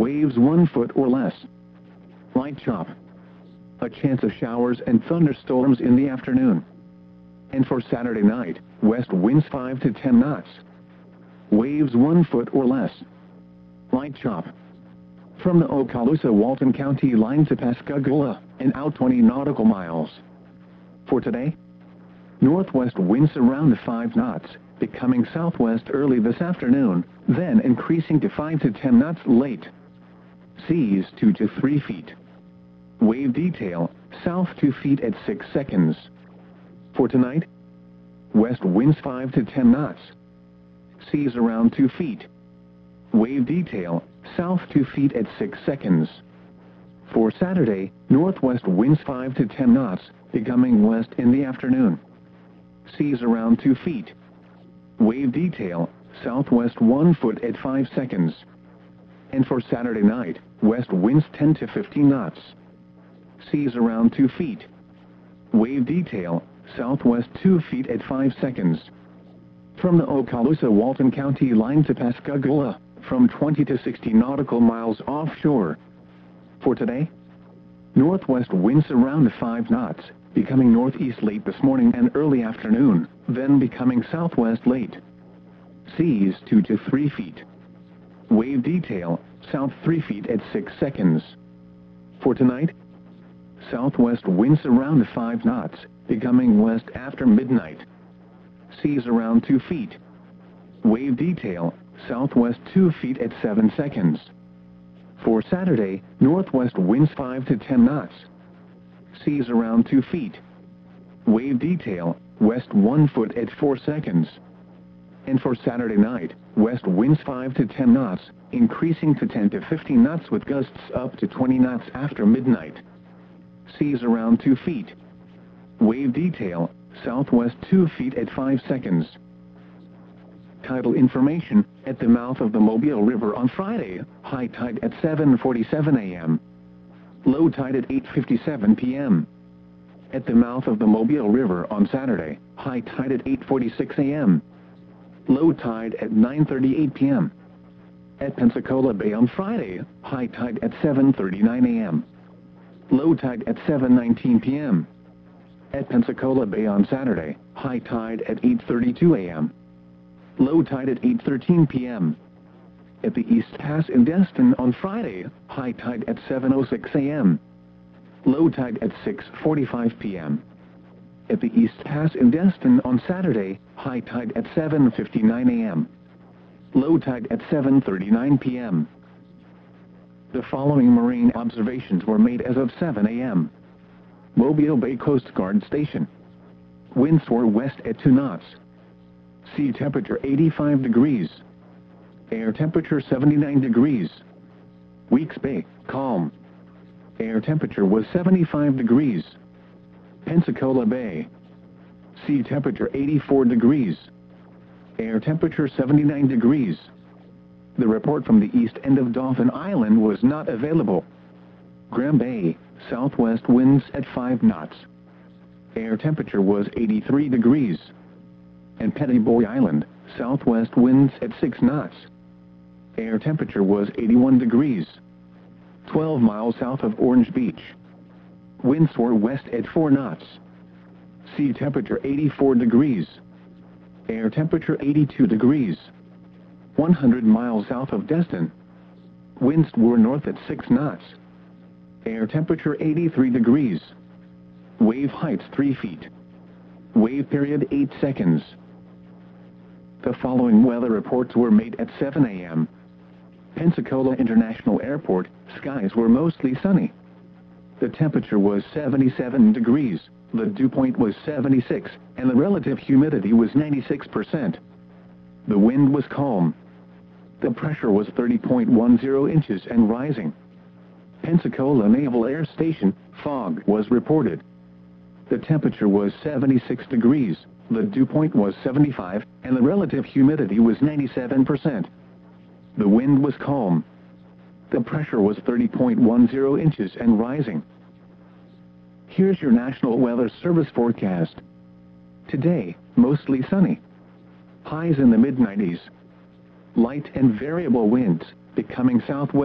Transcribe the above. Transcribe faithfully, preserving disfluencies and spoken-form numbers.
waves one foot or less. Light chop. A chance of showers and thunderstorms in the afternoon. And for Saturday night, west winds five to ten knots. Waves one foot or less. Light chop. From the Okaloosa-Walton County line to Pascagoula, and out twenty nautical miles. For today, northwest winds around five knots, becoming southwest early this afternoon, then increasing to five to ten knots late. Seas two to three feet. Wave detail, south two feet at six seconds. For tonight, west winds five to ten knots. Seas around two feet. Wave detail, south two feet at six seconds. For Saturday, northwest winds five to ten knots, becoming west in the afternoon. Seas around two feet. Wave detail, southwest one foot at five seconds. And for Saturday night, west winds ten to fifteen knots. Seas around two feet. Wave detail, southwest two feet at five seconds. From the Okaloosa-Walton County line to Pascagoula, from twenty to sixty nautical miles offshore. For today, northwest winds around five knots, becoming northeast late this morning and early afternoon, then becoming southwest late. Seas two to three feet. Wave detail, south three feet at six seconds. For tonight, southwest winds around five knots, becoming west after midnight. Seas around two feet. Wave detail, southwest two feet at seven seconds. For Saturday, northwest winds five to ten knots. Seas around two feet. Wave detail, west one foot at four seconds. And for Saturday night, west winds five to ten knots, increasing to ten to fifteen knots with gusts up to twenty knots after midnight. Seas around two feet. Wave detail, southwest two feet at five seconds. Tidal information, at the mouth of the Mobile River on Friday, high tide at seven forty-seven a m Low tide at eight fifty-seven p m At the mouth of the Mobile River on Saturday, high tide at eight forty-six a m Low tide at nine thirty-eight p m At Pensacola Bay on Friday, high tide at seven thirty-nine a m Low tide at seven nineteen p m At Pensacola Bay on Saturday, high tide at eight thirty-two a m Low tide at eight thirteen p m At the East Pass in Destin on Friday, high tide at seven oh six a m Low tide at six forty-five p m At the East Pass in Destin on Saturday, high tide at seven fifty-nine a m Low tide at seven thirty-nine p m The following marine observations were made as of seven a m Mobile Bay Coast Guard Station. Winds were west at two knots. Sea temperature eighty-five degrees. Air temperature seventy-nine degrees. Weeks Bay, calm. Air temperature was seventy-five degrees. Pensacola Bay. Sea temperature eighty-four degrees. Air temperature seventy-nine degrees. The report from the east end of Dauphin Island was not available. Graham Bay, southwest winds at five knots. Air temperature was eighty-three degrees. And Petty Boy Island, southwest winds at six knots. Air temperature was eighty-one degrees. twelve miles south of Orange Beach. Winds were west at four knots. Sea temperature eighty-four degrees. Air temperature eighty-two degrees. one hundred miles south of Destin. Winds were north at six knots. Air temperature eighty-three degrees. Wave heights three feet. Wave period eight seconds. The following weather reports were made at seven a m Pensacola International Airport, skies were mostly sunny. The temperature was seventy-seven degrees, the dew point was seventy-six, and the relative humidity was ninety-six percent. The wind was calm. The pressure was thirty point one zero inches and rising. Pensacola Naval Air Station, fog was reported. The temperature was seventy-six degrees, the dew point was seventy-five, and the relative humidity was ninety-seven percent. The wind was calm. The pressure was thirty point one zero inches and rising. Here's your National Weather Service forecast. Today, mostly sunny. Highs in the mid nineties. Light and variable winds, becoming southwest.